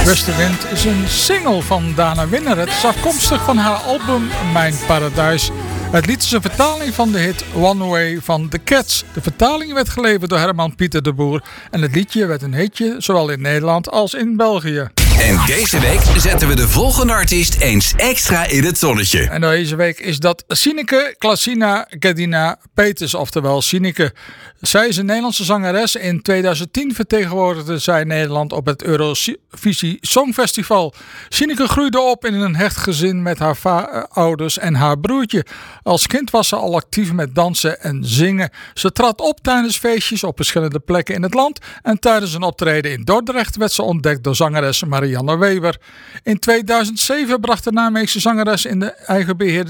Westenwind is een single van Dana Winner. Het is afkomstig van haar album Mijn Paradijs. Het lied is een vertaling van de hit One Way van The Cats. De vertaling werd geleverd door Herman Pieter de Boer. En het liedje werd een hitje, zowel in Nederland als in België. En deze week zetten we de volgende artiest eens extra in het zonnetje. En deze week is dat Sineke Klasina Gedina Peters, oftewel Sineke. Zij is een Nederlandse zangeres. In 2010 vertegenwoordigde zij Nederland op het Eurovisie Songfestival. Sineke groeide op in een hecht gezin met haar ouders en haar broertje. Als kind was ze al actief met dansen en zingen. Ze trad op tijdens feestjes op verschillende plekken in het land. En tijdens een optreden in Dordrecht werd ze ontdekt door zangeres Marianne Weber. In 2007 bracht de Nijmeegse zangeres in de eigen beheer